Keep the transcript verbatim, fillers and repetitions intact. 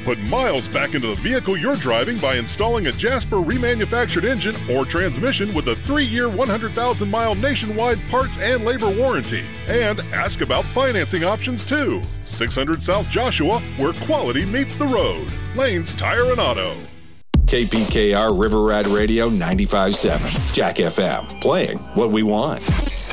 Put miles back into the vehicle you're driving by installing a Jasper remanufactured engine or transmission with a three-year, one hundred thousand mile nationwide parts and labor warranty. And ask about financing options, too. six hundred South Joshua, where quality meets the road. Lane's Tire and Auto. K P K R River Rat Radio ninety-five point seven. Jack F M. Playing what we want.